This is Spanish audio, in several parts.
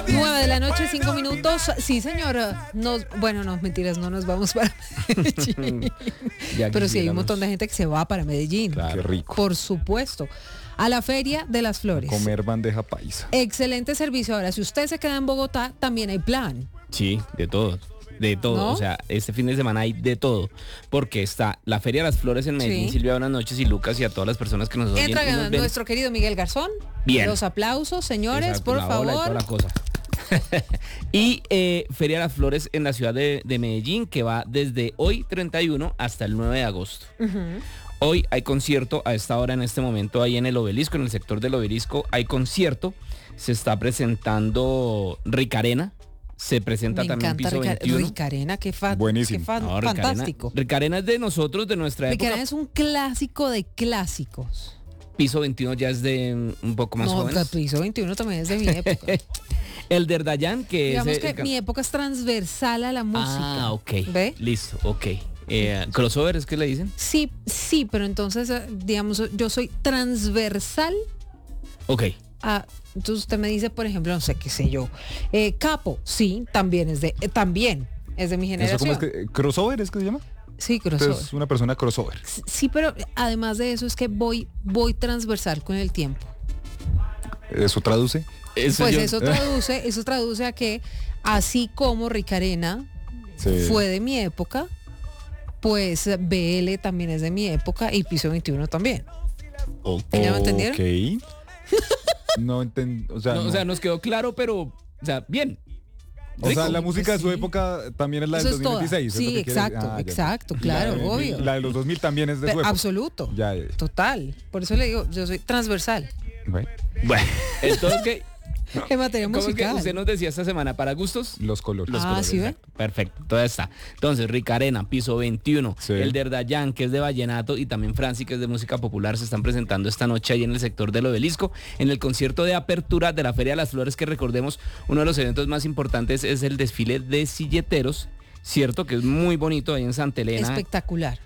9 de la noche, 5 minutos. Sí, señor. Bueno, no, mentiras, no nos vamos para Medellín. Pero sí hay un montón de gente que se va para Medellín. Claro. Qué rico. Por supuesto. A la Feria de las Flores. Comer bandeja paisa. Excelente servicio. Ahora, si usted se queda en Bogotá, también hay plan. Sí, de todo. De todo, ¿No? O sea, este fin de semana hay de todo, porque está la Feria de las Flores en Medellín. Sí. Silvia, buenas noches, y Lucas, y a todas las personas que nos oyen. Entra y nos ven. nuestro querido Miguel Garzón. Bien. Los aplausos, señores, Exacto, por la ola y toda favor. la cosa. Y Feria de las Flores en la ciudad de Medellín, que va desde hoy 31 hasta el 9 de agosto. Hoy hay concierto a esta hora, en este momento, ahí en el Obelisco, en el sector del Obelisco, hay concierto. Se está presentando Ricarena. Se presenta Me también encanta Piso 21. Ricarena, Buenísimo. No, fantástico. Ricarena es de nosotros, de nuestra Ricarena época. es un clásico de clásicos. Piso 21 ya es de un poco más No, jóvenes. Piso 21 también es de mi época. El Derdayán, que Digamos es... que mi época es transversal a la música. Ah, ok. ¿Ve? Listo, ok. Crossover, ¿es que le dicen? Sí, pero entonces, digamos, yo soy transversal Ok. a... Entonces usted me dice, por ejemplo, no sé, qué sé yo. Capo, sí, también es de mi ¿Eso generación. cómo es que? ¿Crossover es que se llama? Sí, crossover. Entonces, una persona crossover. Sí, pero además de eso es que voy transversal con el tiempo. ¿Eso traduce? Eso Pues yo- eso traduce a que así como Ricarena Sí. fue de mi época, pues BL también es de mi época y Piso 21 también. ¿Ya me entendieron? Ok. No entendí. O sea, No, no. o sea, nos quedó claro, pero... O sea, bien. O sea, Rico. la música de su Sí. época también es la Eso del es toda. 2026. ¿es lo Sí, que quiere decir? exacto, Ya. exacto, Y claro, la de- obvio. La de los 2000 también es de su época. Absoluto. Ya. Total. Por eso le digo, yo soy transversal Bueno, Bueno, entonces, ¿qué? en materia ¿Cómo es que musical. usted nos decía esta semana? ¿Para gustos? los colores. Los Ah, colores, ¿sí ve? exacto. Perfecto, todo está. Entonces, Ricarena, Piso 21, Sí. el Derdayán, que es de vallenato, y también Franci, que es de música popular, se están presentando esta noche ahí en el sector del Obelisco, en el concierto de apertura de la Feria de las Flores, que recordemos, uno de los eventos más importantes es el desfile de silleteros, ¿cierto? Que es muy bonito ahí en Santa Elena, Espectacular.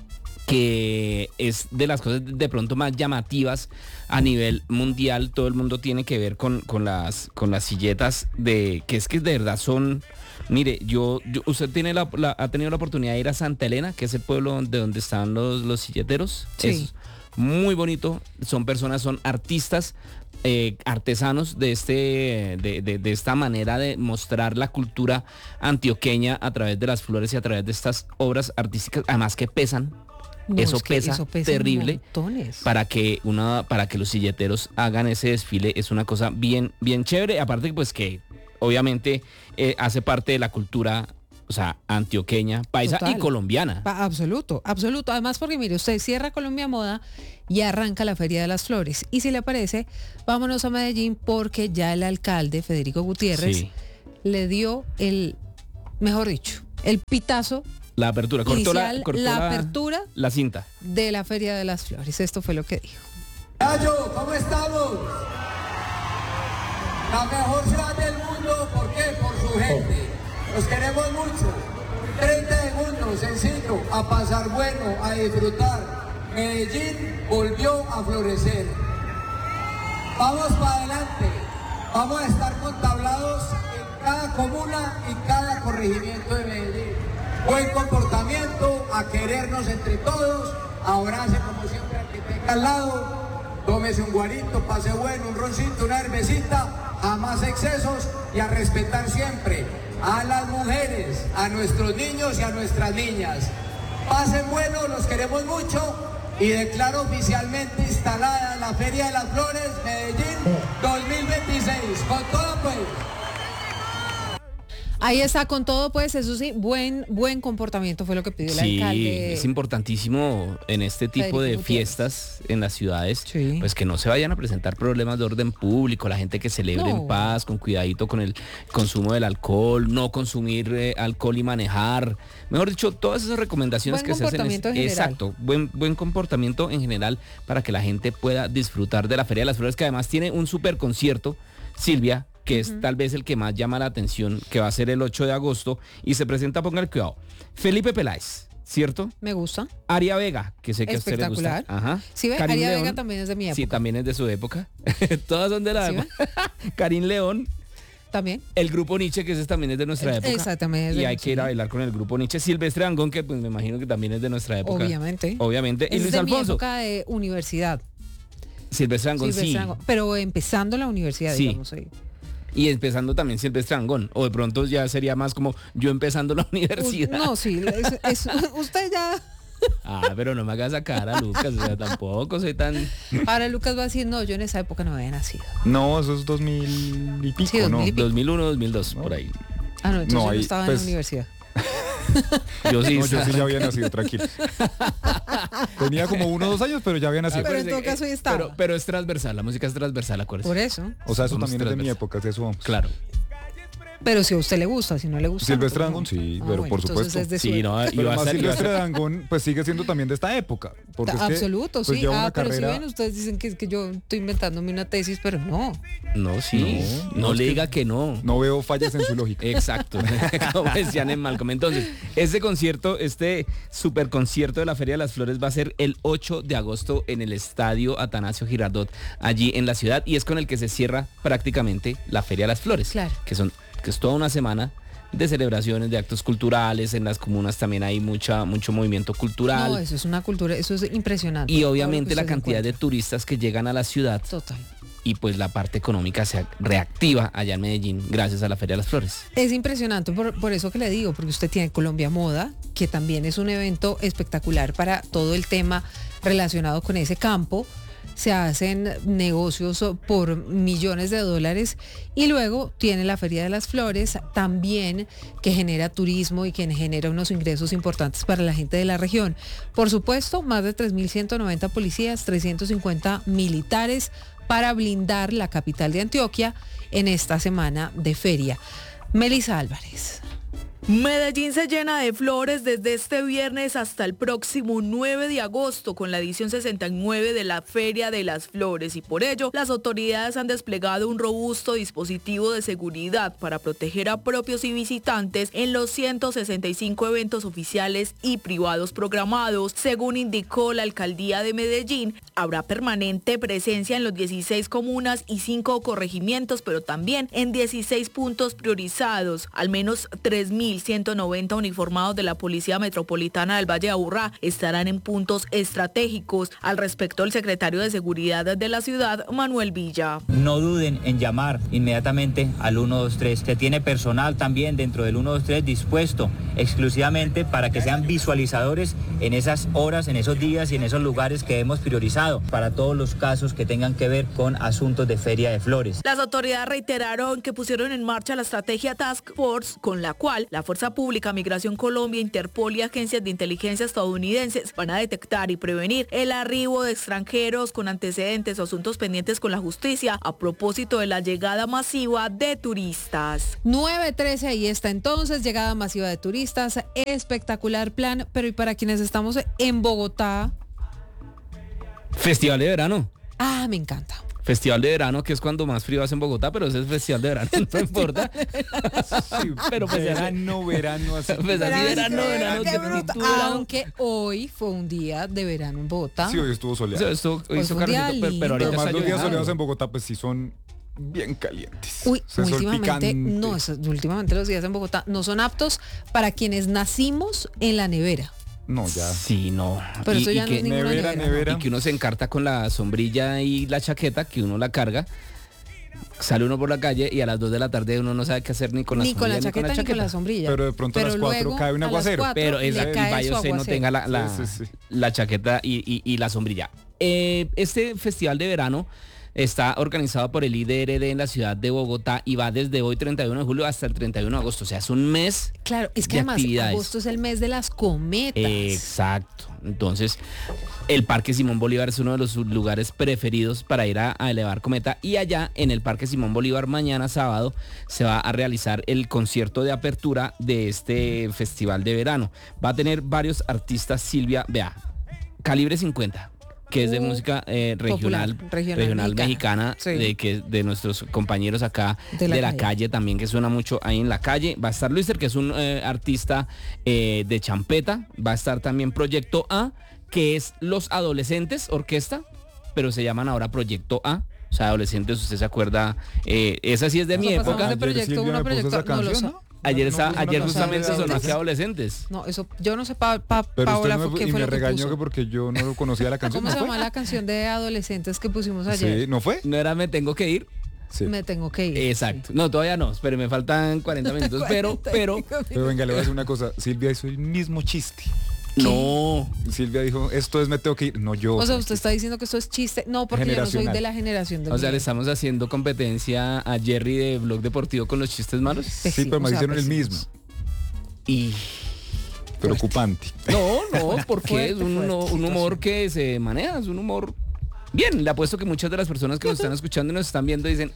que es de las cosas de pronto más llamativas a nivel mundial. Todo el mundo tiene que ver con las silletas de que es que de verdad son. Mire, usted tiene ha tenido la oportunidad de ir a Santa Elena, que es el pueblo de donde están los silleteros. Sí. Es muy bonito. Son artistas, artesanos de de esta manera de mostrar la cultura antioqueña a través de las flores y a través de estas obras artísticas, además que pesan. No, Eso es que pesa terrible. montones. Para que los silleteros hagan ese desfile es una cosa bien, bien chévere. Aparte, pues que obviamente hace parte de la cultura, o sea, antioqueña, paisa Total. y colombiana. Absoluto, absoluto. Además, porque mire, usted cierra Colombia Moda y arranca la Feria de las Flores. Y si le parece, vámonos a Medellín porque ya el alcalde, Federico Gutiérrez, Sí. le dio mejor dicho, el pitazo La apertura, cortó inicial, cortó la apertura la cinta. de la Feria de las Flores. Esto fue lo que dijo. Gallo, ¿cómo estamos? La mejor ciudad del mundo, ¿por qué? Por su gente. Los queremos mucho. 30 segundos, sencillo, a pasar bueno, a disfrutar. Medellín volvió a florecer. Vamos para adelante. Vamos a estar con tablados en cada comuna y cada corregimiento de Medellín. Buen comportamiento, a querernos entre todos, abrace como siempre al que tenga al lado, tómese un guarito, pase bueno, un roncito, una cervecita, a más excesos y a respetar siempre a las mujeres, a nuestros niños y a nuestras niñas. Pasen bueno, los queremos mucho y declaro oficialmente instalada la Feria de las Flores Medellín 2026. Con todo pues. Ahí está con todo, pues eso sí, buen comportamiento fue lo que pidió el Sí, alcalde. es importantísimo en este tipo Federico de Gutiérrez. fiestas en las ciudades, Sí. pues que no se vayan a presentar problemas de orden público, la gente que celebre No. en paz, con cuidadito con el consumo del alcohol, no consumir alcohol y manejar. Mejor dicho, todas esas recomendaciones Buen que se hacen. comportamiento en general. Exacto, buen comportamiento en general para que la gente pueda disfrutar de la Feria de las Flores, que además tiene un super concierto, Silvia, que es tal vez el que más llama la atención, que va a ser el 8 de agosto y se presenta, pongan el cuidado, Felipe Peláez, ¿cierto? Me gusta. Aria Vega, que sé que a usted le gusta. Espectacular. Ajá. Sí, ve, Karim Aria León. Vega también es de mi época. Sí, también es de su época. Todas son de la ¿Sí época. Karim León, también. El grupo Nietzsche, que ese también es de nuestra época. Exactamente. Y hay que ir a bailar con el grupo Nietzsche. Silvestre Dangond, que pues me imagino que también es de nuestra época. Obviamente. Y Es Luis de mi Alfonso. época de universidad. Silvestre Dangond, sí. Pero empezando la universidad, Sí. digamos ahí. Y empezando también Silvestre Dangond. O de pronto ya sería más como yo empezando la universidad. No, sí, usted ya... Ah, pero no me hagas sacar a Lucas, o sea, tampoco soy tan... Ahora Lucas va a decir, no, yo en esa época no había nacido. No, eso es 2000 y pico, Sí, 2000 ¿no? y pico. 2001, 2002, No. por ahí. Ah, no, entonces No, yo no ahí, estaba en pues, la universidad. Yo sí, No, yo sí ya había nacido, tranquilo. Tenía como 1 o 2 años, pero ya había nacido. Pero en todo caso ahí estaba. Pero es transversal, la música es transversal, acuérdese. Por eso. O sea, eso Somos también es de mi transversal. época, de eso vamos. Claro. Pero si a usted le gusta, si no le gusta. Silvestre pues Dangond, no. sí, Ah, pero bueno, por entonces supuesto. es de su Sí, época. no, Pero iba a más ser... Silvestre Dangond, pues sigue siendo también de esta época. Porque es que, Absoluto, pues, sí. lleva una Pero si carrera. ven, ustedes dicen que es que yo estoy inventándome una tesis, pero no. No, sí. No, No es le que- diga que no. No veo fallas en su lógica. Exacto, como decían en Malcolm. Entonces, este super concierto de la Feria de las Flores va a ser el 8 de agosto en el Estadio Atanasio Girardot, allí en la ciudad, y es con el que se cierra prácticamente la Feria de las Flores, Claro. que es toda una semana de celebraciones, de actos culturales. En las comunas también hay mucho movimiento cultural. No, eso es una cultura, eso es impresionante. Y todo lo que obviamente la usted se cantidad de encuentra. turistas que llegan a la ciudad, Total. y pues la parte económica se reactiva allá en Medellín gracias a la Feria de las Flores. Es impresionante, por eso que le digo, porque usted tiene Colombia Moda, que también es un evento espectacular para todo el tema relacionado con ese campo. Se hacen negocios por millones de dólares y luego tiene la Feria de las Flores también, que genera turismo y que genera unos ingresos importantes para la gente de la región. Por supuesto, más de 3.190 policías, 350 militares para blindar la capital de Antioquia en esta semana de feria. Melissa Álvarez. Medellín se llena de flores desde este viernes hasta el próximo 9 de agosto con la edición 69 de la Feria de las Flores, y por ello las autoridades han desplegado un robusto dispositivo de seguridad para proteger a propios y visitantes en los 165 eventos oficiales y privados programados. Según indicó la alcaldía de Medellín, habrá permanente presencia en los 16 comunas y 5 corregimientos, pero también en 16 puntos priorizados. Al menos 3.190 uniformados de la Policía Metropolitana del Valle de Aburrá estarán en puntos estratégicos. Al respecto, el secretario de Seguridad de la ciudad, Manuel Villa. No duden en llamar inmediatamente al 123. Se tiene personal también dentro del 123 dispuesto exclusivamente para que sean visualizadores en esas horas, en esos días y en esos lugares que hemos priorizado para todos los casos que tengan que ver con asuntos de Feria de Flores. Las autoridades reiteraron que pusieron en marcha la estrategia Task Force, con la cual la Fuerza Pública, Migración Colombia, Interpol y agencias de inteligencia estadounidenses van a detectar y prevenir el arribo de extranjeros con antecedentes o asuntos pendientes con la justicia a propósito de la llegada masiva de turistas. 9:13, ahí está entonces, llegada masiva de turistas, espectacular plan, pero y para quienes estamos en Bogotá, Festival de verano. me encanta. Festival de verano, que es cuando más frío hace en Bogotá, pero ese es festival de verano, no importa. Pero pues verano, así. pues así verano, Qué bruto. actitud, verano. Aunque hoy fue un día de verano en Bogotá. Sí, hoy estuvo O sea, soleado. esto Pues hizo un día calorcito, pero lindo. ahorita Además, está los días lloviendo. soleados en Bogotá, pues sí son bien calientes. Uy, O sea, sol últimamente, picante. no, últimamente los días en Bogotá no son aptos para quienes nacimos en la nevera. No, ya. Sí, no. Pero eso ya no que, es ninguna nevera, nevera. nevera. y que uno se encarta con la sombrilla y la chaqueta, que uno la carga. Sale uno por la calle y a las 2 de la tarde uno no sabe qué hacer ni con la Ni con sombrilla la chaqueta ni con la sombrilla. Pero de pronto a las 4 luego, cae un a las aguacero. 4 Pero le es cae vaya su usted no aguacero. tenga la, Sí. la chaqueta y la sombrilla. Este festival de verano está organizado por el IDRD en la ciudad de Bogotá y va desde hoy 31 de julio hasta el 31 de agosto. O sea, es un mes. Claro, es que de además actividades. agosto es el mes de las cometas. Exacto. Entonces, el Parque Simón Bolívar es uno de los lugares preferidos para ir a elevar cometa, y allá en el Parque Simón Bolívar mañana sábado se va a realizar el concierto de apertura de este festival de verano. Va a tener varios artistas, Silvia, vea, Calibre 50, que es de música regional mexicana, Sí. de nuestros compañeros acá De la la calle también, que suena mucho ahí en la calle. Va a estar Luiser, que es un artista de champeta. Va a estar también Proyecto A, que es Los Adolescentes Orquesta, pero se llaman ahora Proyecto A. O sea, adolescentes, usted se acuerda, esa sí es de mi Eso pasó época. de proyecto Silvia uno, me puso proyecto- esa no lo canción, sé. ¿no? Ayer, No puso una ayer canción justamente de sonó aquí adolescentes. adolescentes. No, eso, yo no sé, Pero Paola, usted ¿qué y fue me lo que regañó puso? que porque yo no conocía la canción. ¿Cómo se ¿no llama fue? la canción de adolescentes que pusimos ayer? Sí, ¿no fue? No era Me Tengo que ir. Sí. Me tengo que ir. Exacto. No, todavía no, pero me faltan 40 minutos. Pero, Pero venga, le voy a decir una cosa. Silvia hizo el mismo chiste. no. Silvia dijo, esto es me tengo que ir. No, yo. O sea, usted está diciendo que esto es chiste. No, porque yo no soy Generacional. de la generación de O sea, le estamos haciendo competencia a Jerry de Blog Deportivo con los chistes malos. Sí, pero me hicieron el mismo. Y Preocupante. no, porque es un fuerte humor que se maneja, es un humor bien. Le apuesto que muchas de las personas que nos están escuchando y nos están viendo dicen,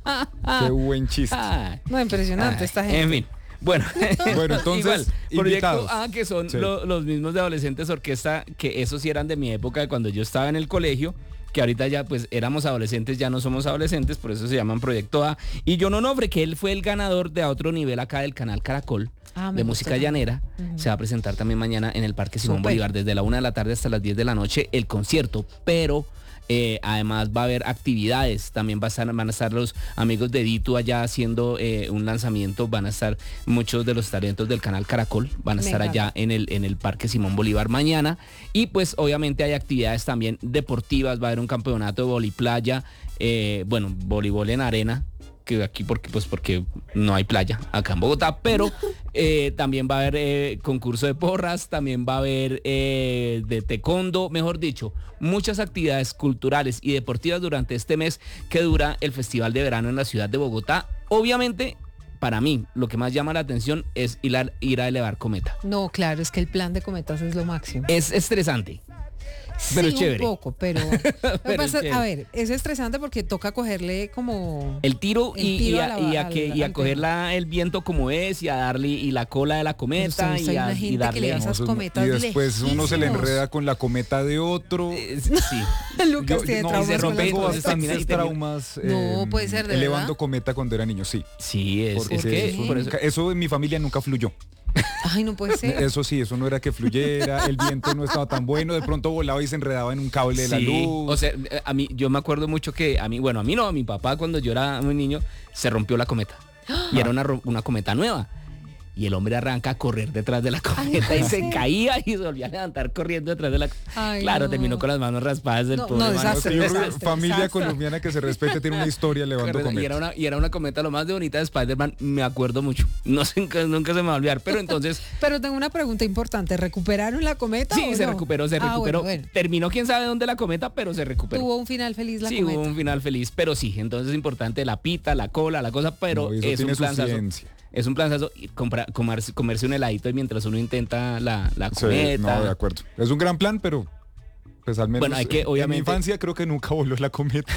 Qué buen chiste. No, impresionante esta gente. En fin. Bueno, Bueno, entonces, igual, Proyecto invitados. A, que son Sí. los mismos de Adolescentes Orquesta, que esos sí eran de mi época, de cuando yo estaba en el colegio, que ahorita ya pues éramos adolescentes, ya no somos adolescentes, por eso se llaman Proyecto A. Y John Onofre, que él fue el ganador de A Otro Nivel acá del canal Caracol, Ah, me de gusta música también. llanera, se va a presentar también mañana en el Parque Simón Súper. Bolívar, desde la 1 de la tarde hasta las 10 de la noche, el concierto, pero... además va a haber actividades, también van a estar los amigos de Ditu allá haciendo un lanzamiento, van a estar muchos de los talentos del canal Caracol, van a Me estar allá en el Parque Simón Bolívar mañana, y pues obviamente hay actividades también deportivas, va a haber un campeonato de voliplaya, bueno, voleibol en arena, que aquí porque no hay playa acá en Bogotá, pero también va a haber concurso de porras, también va a haber de taekwondo, mejor dicho, muchas actividades culturales y deportivas durante este mes que dura el Festival de Verano en la ciudad de Bogotá. Obviamente, para mí, lo que más llama la atención es ir a elevar cometa. No, claro, es que el plan de cometas es lo máximo. Es estresante. Pero sí, es chévere. un poco, pero... Lo que Pero pasa- es chévere. a ver, es estresante porque toca cogerle como... El tiro, El y tiro a al coger tema. el viento como es y a darle y la cola de la cometa Pero hay una gente que darle le da esas eso es- cometas y después uno se le lejísimos. enreda con la cometa de otro. sí. Lucas tiene no, traumas se con rompe, las tengo entonces cometas. termina- bastantes traumas No, puede ser, ¿de elevando verdad? cometa cuando era niño, sí. Sí, es Porque que eso, por eso- eso en mi familia nunca fluyó. Ay, no puede ser. Eso sí, eso no era que fluyera, el viento no estaba tan bueno, de pronto volaba y se enredaba en un cable de la sí. luz. O sea, a mí, yo me acuerdo mucho que a mí no, a mi papá cuando yo era muy niño se rompió la cometa. Y era una cometa nueva. Y el hombre arranca a correr detrás de la cometa y se caía y se volvía a levantar corriendo detrás de la Ay, Claro, no. terminó con las manos raspadas del No, pobre no, man. desastre, Sí, desastre, familia desastre. colombiana que se respete tiene una historia elevando Correcto, cometas. y era una cometa lo más de bonita de Spider-Man, me acuerdo mucho. No sé, nunca se me va a olvidar. Pero entonces, Pero tengo una pregunta importante. ¿Recuperaron la cometa sí, o se no? recuperó, Ah, bueno. Terminó quién sabe dónde la cometa, pero se recuperó. Tuvo un final feliz la Sí, cometa. hubo un final feliz, pero sí, entonces es importante la pita, la cola, la cosa, pero No, eso es tiene un su planzazo. ciencia. Es un planzazo y comerse un heladito mientras uno intenta la Sí, cometa. no, de acuerdo. Es un gran plan, pero pues al menos Bueno, hay que, en mi obviamente- infancia creo que nunca voló la cometa.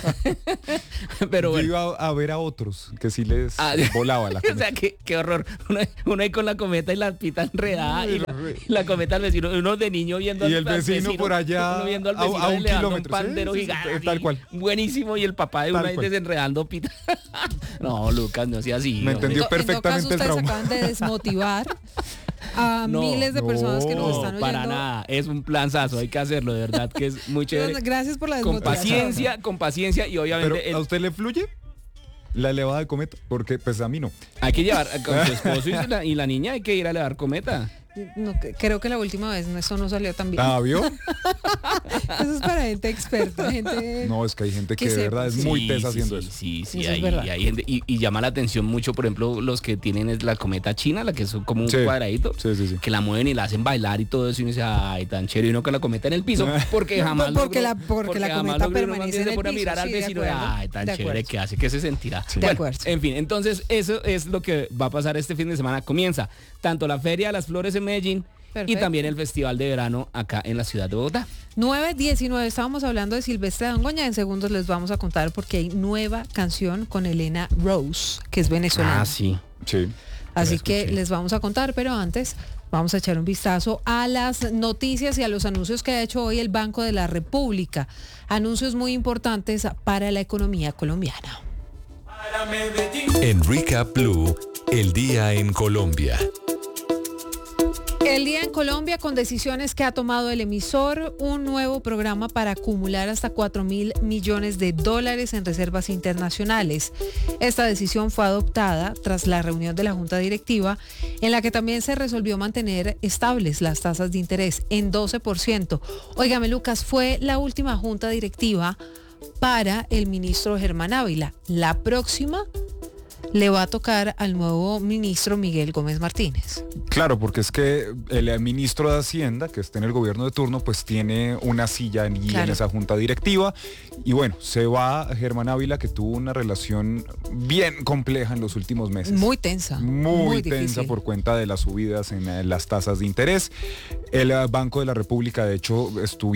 Pero Yo bueno. iba a ver a otros que sí les Ah, volaba la O cometa. sea, qué horror. Uno ahí con la cometa y la pita enredada y la cometa al vecino. Uno de niño viendo Y el vecino por allá uno viendo al a- vecino a un elevando kilómetro. un pandero Sí, sí, sí, gigante. tal cual. Buenísimo. Y el papá de uno Tal ahí cual. desenredando pita. No, Lucas, no sea así. Me hombre. entendió En todo perfectamente el caso, ustedes trauma. acaban de desmotivar a No, miles de personas que nos No, están oyendo. para nada. Es un planzazo. Hay que hacerlo, de verdad, que es muy chévere. Gracias por la Con desmotivación. paciencia y Pero obviamente ¿a usted le fluye la elevada de cometa? Porque pues a mí no. hay que llevar con su esposo y la niña hay que ir a elevar cometa. No, creo que la última vez eso no salió tan bien. ¿Ah, vio? Eso es para gente experta, gente... No, es que hay gente que Que de sepa. verdad es muy tesa haciendo sí, eso. Sí, Eso es hay, verdad. hay gente, y llama la atención mucho, por ejemplo, los que tienen la cometa china, la que es como un Sí. cuadradito, Sí, sí, sí. que la mueven y la hacen bailar y todo eso, y uno dice, ay, tan chévere, y uno con la cometa en el piso, porque jamás Porque logró- la jamás cometa logró, uno más permanece bien en se el pone a piso, mirar al sí, de vecino, acuerdo, ay, tan de chévere acuerdo. que hace, que se sentirá. De Bueno, acuerdo. en fin, entonces eso es lo que va a pasar este fin de semana. Comienza tanto la Feria de las Flores en Medellín, y Perfecto. también el Festival de Verano acá en la ciudad de Bogotá. 9:19, estábamos hablando de Silvestre Dangond. En segundos les vamos a contar porque hay nueva canción con Elena Rose, que es venezolana. sí. Sí. Así la que escuché. les vamos a contar, pero antes vamos a echar un vistazo a las noticias y a los anuncios que ha hecho hoy el Banco de la República. Anuncios muy importantes para la economía colombiana. En Recap Blue, el día en Colombia. El día en Colombia con decisiones que ha tomado el emisor, un nuevo programa para acumular hasta 4.000 millones de dólares en reservas internacionales. Esta decisión fue adoptada tras la reunión de la Junta Directiva, en la que también se resolvió mantener estables las tasas de interés en 12%. Óigame, Lucas, fue la última Junta Directiva para el ministro Germán Ávila. La próxima le va a tocar al nuevo ministro Miguel Gómez Martínez. Claro, porque es que el ministro de Hacienda, que está en el gobierno de turno, pues tiene una silla en esa junta directiva. Y bueno, se va Germán Ávila, que tuvo una relación bien compleja en los últimos meses. Muy tensa. Muy tensa difícil por cuenta de las subidas en las tasas de interés. El Banco de la República, de hecho,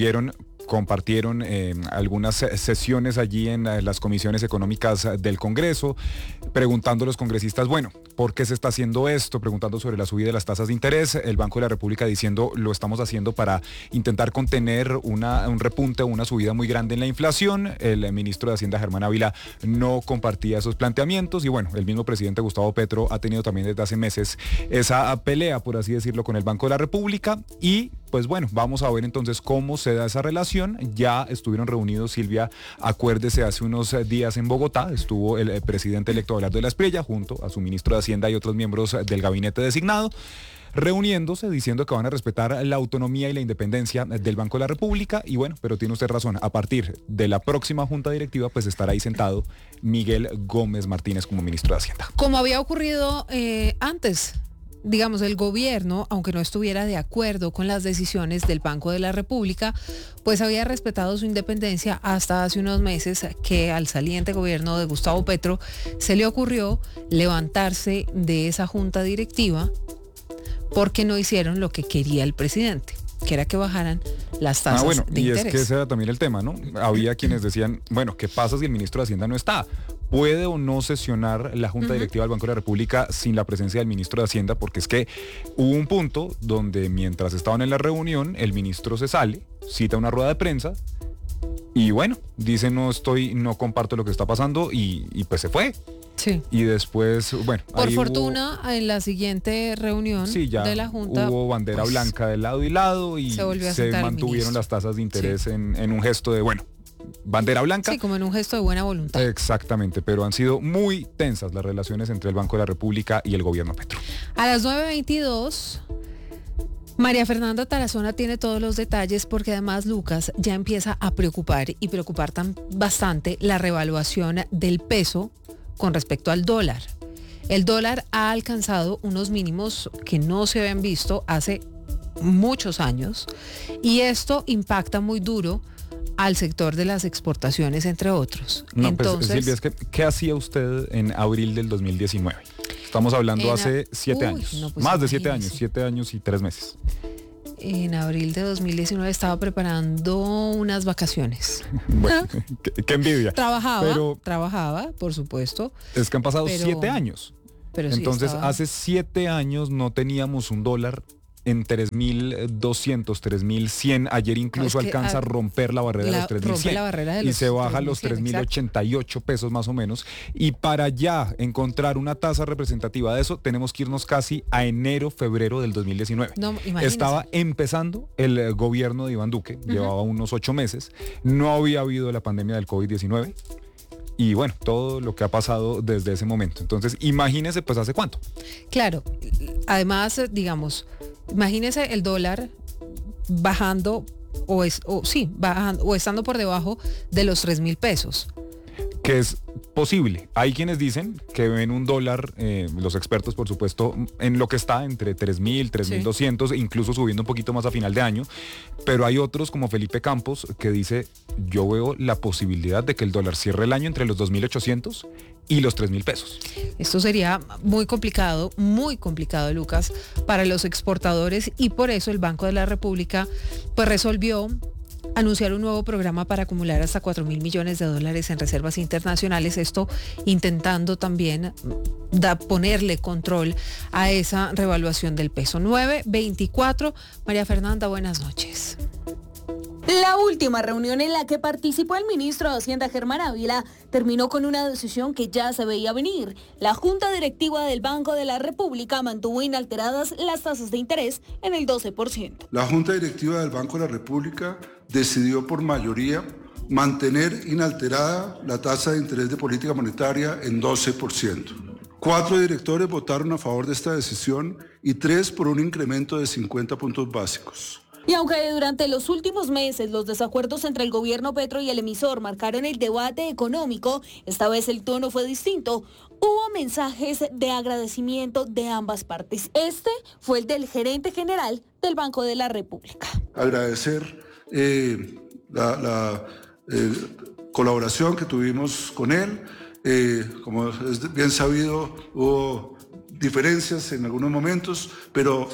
compartieron algunas sesiones allí en las comisiones económicas del Congreso, preguntando a los congresistas, bueno, ¿por qué se está haciendo esto? Preguntando sobre la subida de las tasas de interés. El Banco de la República diciendo, lo estamos haciendo para intentar contener un repunte o una subida muy grande en la inflación. El ministro de Hacienda, Germán Ávila, no compartía esos planteamientos y bueno, el mismo presidente Gustavo Petro ha tenido también desde hace meses esa pelea, por así decirlo, con el Banco de la República y pues bueno, vamos a ver entonces cómo se da esa relación. Ya estuvieron reunidos, Silvia, acuérdese, hace unos días en Bogotá, estuvo el presidente electo Abelardo de la Espriella junto a su ministro de Hacienda y otros miembros del gabinete designado, reuniéndose, diciendo que van a respetar la autonomía y la independencia del Banco de la República. Y bueno, pero tiene usted razón, a partir de la próxima junta directiva, pues estará ahí sentado Miguel Gómez Martínez como ministro de Hacienda. Como había ocurrido antes, digamos, el gobierno, aunque no estuviera de acuerdo con las decisiones del Banco de la República, pues había respetado su independencia hasta hace unos meses que al saliente gobierno de Gustavo Petro se le ocurrió levantarse de esa junta directiva porque no hicieron lo que quería el presidente, que era que bajaran las tasas de interés. Y es que ese era también el tema, ¿no? Había quienes decían, bueno, ¿qué pasa si el ministro de Hacienda no está? ¿Puede o no sesionar la Junta Directiva del Banco de la República sin la presencia del ministro de Hacienda? Porque es que hubo un punto donde mientras estaban en la reunión, el ministro se sale, cita una rueda de prensa y bueno, dice no comparto lo que está pasando y pues se fue. Sí. Y después, bueno, por fortuna, en la siguiente reunión de la Junta hubo bandera blanca de lado y lado y se mantuvieron las tasas de interés en un gesto de, bueno, bandera blanca. Sí, como en un gesto de buena voluntad. Exactamente, pero han sido muy tensas las relaciones entre el Banco de la República y el gobierno Petro. A las 9:22, María Fernanda Tarazona tiene todos los detalles porque además, Lucas, ya empieza a preocupar bastante la revaluación del peso con respecto al dólar. El dólar ha alcanzado unos mínimos que no se habían visto hace muchos años y esto impacta muy duro al sector de las exportaciones, entre otros. No, entonces, pues, Silvia, ¿qué hacía usted en abril del 2019? Estamos hablando hace 7 años. No, pues más de 7 años, 7 años y 3 meses. En abril de 2019 estaba preparando unas vacaciones. Bueno, qué envidia. Trabajaba, por supuesto. Es que han pasado 7 años. Pero entonces, sí hace 7 años no teníamos un dólar en 3.200, 3.100. Ayer incluso alcanza a romper la barrera de los 3.100 y se baja a los 3.088 pesos más o menos. Y para ya encontrar una tasa representativa de eso, tenemos que irnos casi a enero, febrero del 2019. No, estaba empezando el gobierno de Iván Duque, llevaba unos 8 meses, no había habido la pandemia del COVID-19. Y bueno, todo lo que ha pasado desde ese momento. Entonces, imagínese, pues, ¿hace cuánto? Claro, además, digamos, imagínese el dólar bajando bajando o estando por debajo de los 3.000 pesos. Que es posible. Hay quienes dicen que ven un dólar, los expertos por supuesto, en lo que está entre 3.000, 3.200, incluso subiendo un poquito más a final de año, pero hay otros como Felipe Campos que dice, yo veo la posibilidad de que el dólar cierre el año entre los 2.800 y los 3.000 pesos. Esto sería muy complicado, Lucas, para los exportadores y por eso el Banco de la República pues resolvió anunciar un nuevo programa para acumular hasta 4.000 millones de dólares en reservas internacionales, esto intentando también ponerle control a esa revaluación del peso. 9:24, María Fernanda, buenas noches. La última reunión en la que participó el ministro de Hacienda, Germán Ávila, terminó con una decisión que ya se veía venir. La Junta Directiva del Banco de la República mantuvo inalteradas las tasas de interés en el 12%. La Junta Directiva del Banco de la República decidió por mayoría mantener inalterada la tasa de interés de política monetaria en 12%. 4 directores votaron a favor de esta decisión y 3 por un incremento de 50 puntos básicos. Y aunque durante los últimos meses los desacuerdos entre el gobierno Petro y el emisor marcaron el debate económico, esta vez el tono fue distinto. Hubo mensajes de agradecimiento de ambas partes. Este fue el del gerente general del Banco de la República. Agradecer la colaboración que tuvimos con él. Como es bien sabido, hubo diferencias en algunos momentos, pero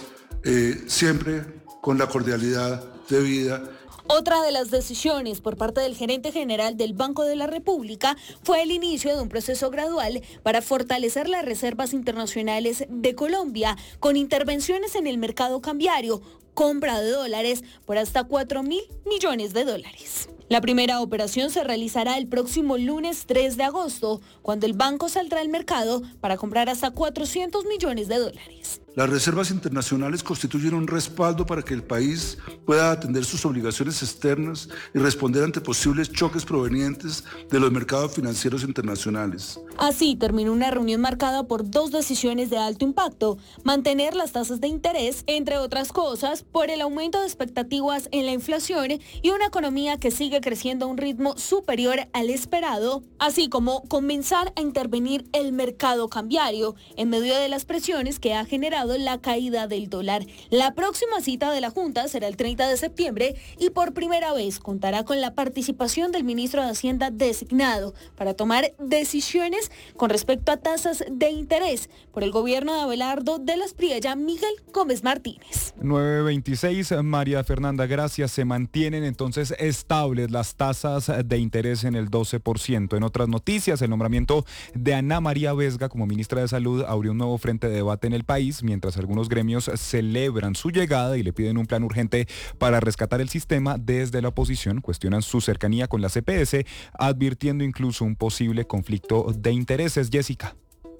siempre con la cordialidad debida. Otra de las decisiones por parte del gerente general del Banco de la República fue el inicio de un proceso gradual para fortalecer las reservas internacionales de Colombia con intervenciones en el mercado cambiario, compra de dólares por hasta 4.000 millones de dólares. La primera operación se realizará el próximo lunes 3 de agosto, cuando el banco saldrá al mercado para comprar hasta 400 millones de dólares. Las reservas internacionales constituyen un respaldo para que el país pueda atender sus obligaciones externas y responder ante posibles choques provenientes de los mercados financieros internacionales. Así terminó una reunión marcada por 2 decisiones de alto impacto: mantener las tasas de interés, entre otras cosas, por el aumento de expectativas en la inflación y una economía que sigue creciendo a un ritmo superior al esperado, así como comenzar a intervenir el mercado cambiario en medio de las presiones que ha generado la caída del dólar. La próxima cita de la Junta será el 30 de septiembre y por primera vez contará con la participación del ministro de Hacienda designado para tomar decisiones con respecto a tasas de interés por el gobierno de Abelardo de las Priella, Miguel Gómez Martínez. 9.26, María Fernanda, gracias. Se mantienen entonces estables las tasas de interés en el 12%. En otras noticias, el nombramiento de Ana María Vesga como ministra de Salud abrió un nuevo frente de debate en el país, mientras algunos gremios celebran su llegada y le piden un plan urgente para rescatar el sistema. Desde la oposición cuestionan su cercanía con la CPS, advirtiendo incluso un posible conflicto de intereses. Jessica.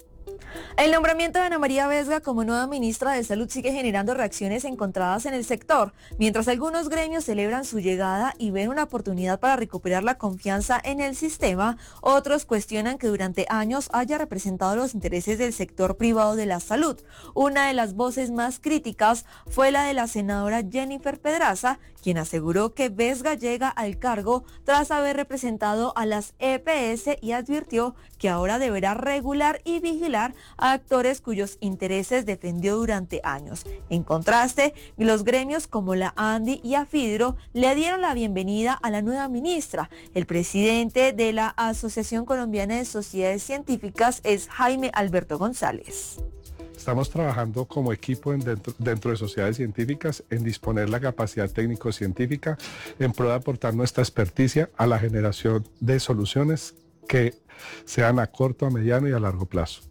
El nombramiento de Ana María Vesga como nueva ministra de Salud sigue generando reacciones encontradas en el sector. Mientras algunos gremios celebran su llegada y ven una oportunidad para recuperar la confianza en el sistema, otros cuestionan que durante años haya representado los intereses del sector privado de la salud. Una de las voces más críticas fue la de la senadora Jennifer Pedraza, quien aseguró que Vesga llega al cargo tras haber representado a las EPS y advirtió que ahora deberá regular y vigilar a actores cuyos intereses defendió durante años. En contraste, los gremios como la ANDI y AFIDRO le dieron la bienvenida a la nueva ministra. El presidente de la Asociación Colombiana de Sociedades Científicas es Jaime Alberto González. Estamos trabajando como equipo dentro de sociedades científicas en disponer la capacidad técnico-científica en pro de aportar nuestra experticia a la generación de soluciones que sean a corto, a mediano y a largo plazo.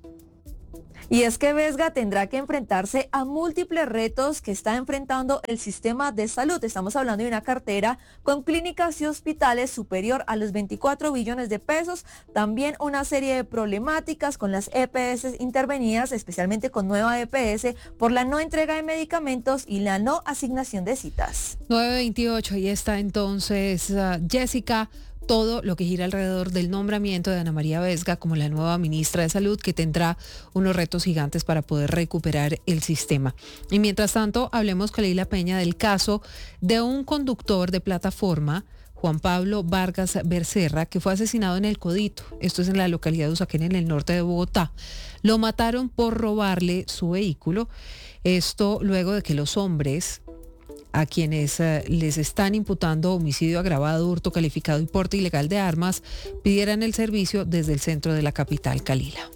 Y es que Vesga tendrá que enfrentarse a múltiples retos que está enfrentando el sistema de salud. Estamos hablando de una cartera con clínicas y hospitales superior a los 24 billones de pesos. También una serie de problemáticas con las EPS intervenidas, especialmente con Nueva EPS, por la no entrega de medicamentos y la no asignación de citas. 9:28, y está entonces Jessica. Todo lo que gira alrededor del nombramiento de Ana María Vesga como la nueva ministra de Salud, que tendrá unos retos gigantes para poder recuperar el sistema. Y mientras tanto, hablemos con Leila Peña del caso de un conductor de plataforma, Juan Pablo Vargas Bercerra, que fue asesinado en El Codito. Esto es en la localidad de Usaquén, en el norte de Bogotá. Lo mataron por robarle su vehículo. Esto luego de que los hombres a quienes les están imputando homicidio agravado, hurto calificado y porte ilegal de armas, pidieran el servicio desde el centro de la capital, Calila.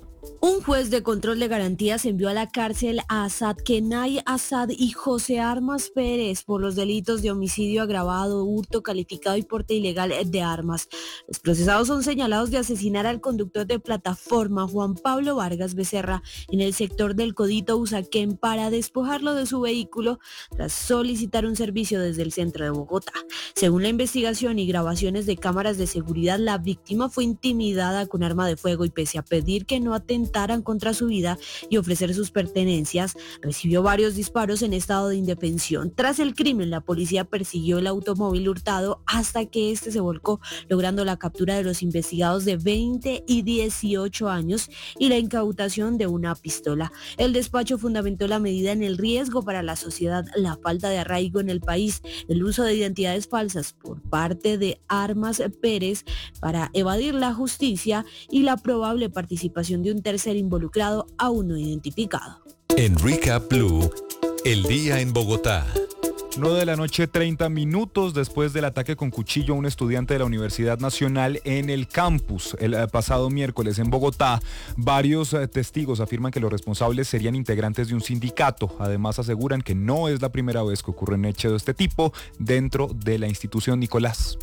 Un juez de control de garantías envió a la cárcel a Asad Kenay Asad y José Armas Pérez por los delitos de homicidio agravado, hurto calificado y porte ilegal de armas. Los procesados son señalados de asesinar al conductor de plataforma Juan Pablo Vargas Becerra en el sector del Codito Usaquén para despojarlo de su vehículo tras solicitar un servicio desde el centro de Bogotá. Según la investigación y grabaciones de cámaras de seguridad, la víctima fue intimidada con arma de fuego y pese a pedir que no atentaran contra su vida y ofrecer sus pertenencias, recibió varios disparos en estado de indefensión. Tras el crimen, la policía persiguió el automóvil hurtado hasta que este se volcó, logrando la captura de los investigados de 20 y 18 años y la incautación de una pistola. El despacho fundamentó la medida en el riesgo para la sociedad, la falta de arraigo en el país, el uso de identidades falsas por parte de Armas Pérez para evadir la justicia y la probable participación de un tercer involucrado aún no identificado. En Recap Blue, el día en Bogotá. 9:30 p.m. después del ataque con cuchillo a un estudiante de la Universidad Nacional en el campus el pasado miércoles en Bogotá. Varios testigos afirman que los responsables serían integrantes de un sindicato. Además aseguran que no es la primera vez que ocurren hechos de este tipo dentro de la institución. Nicolás.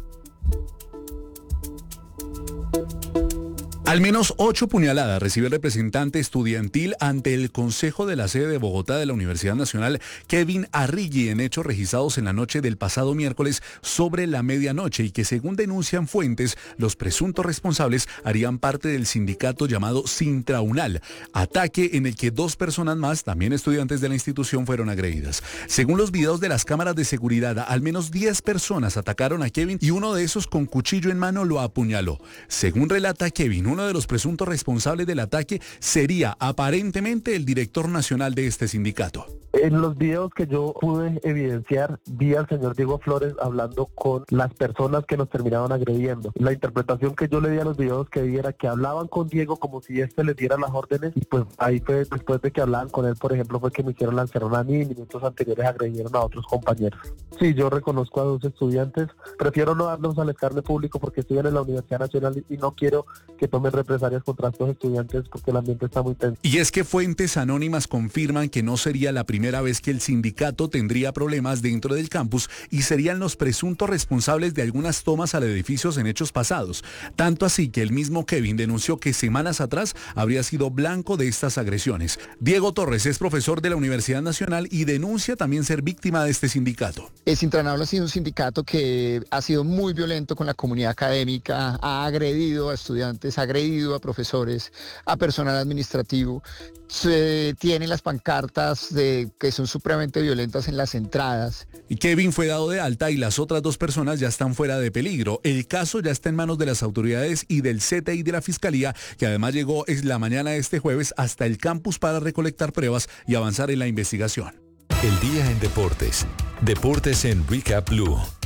Al menos 8 puñaladas recibe el representante estudiantil ante el Consejo de la Sede de Bogotá de la Universidad Nacional, Kevin Arrigui, en hechos registrados en la noche del pasado miércoles sobre la medianoche y que, según denuncian fuentes, los presuntos responsables harían parte del sindicato llamado Sintraunal, ataque en el que 2 personas más, también estudiantes de la institución, fueron agredidas. Según los videos de las cámaras de seguridad, al menos 10 personas atacaron a Kevin y uno de esos con cuchillo en mano lo apuñaló. Según relata Kevin, uno de los presuntos responsables del ataque sería aparentemente el director nacional de este sindicato. En los videos que yo pude evidenciar, vi al señor Diego Flores hablando con las personas que nos terminaron agrediendo. La interpretación que yo le di a los videos que vi era que hablaban con Diego como si éste les diera las órdenes y pues ahí fue después de que hablaban con él, por ejemplo, fue que me hicieron lanzar a mí y minutos anteriores agredieron a otros compañeros. Sí, yo reconozco a 2 estudiantes, prefiero no darlos al escarnio público porque estudian en la Universidad Nacional y no quiero que tomen represalias contra estos estudiantes porque el ambiente está muy tenso. Y es que fuentes anónimas confirman que no sería la primera vez que el sindicato tendría problemas dentro del campus y serían los presuntos responsables de algunas tomas al edificio en hechos pasados. Tanto así que el mismo Kevin denunció que semanas atrás habría sido blanco de estas agresiones. Diego Torres es profesor de la Universidad Nacional y denuncia también ser víctima de este sindicato. El Sintraunal ha sido un sindicato que ha sido muy violento con la comunidad académica, ha agredido a estudiantes, ha agredido a profesores, a personal administrativo. Se tienen las pancartas que son supremamente violentas en las entradas. Y Kevin fue dado de alta y las otras 2 personas ya están fuera de peligro. El caso ya está en manos de las autoridades y del CTI de la Fiscalía, que además llegó la mañana de este jueves hasta el campus para recolectar pruebas y avanzar en la investigación. El día en deportes. Deportes en Recap Blue.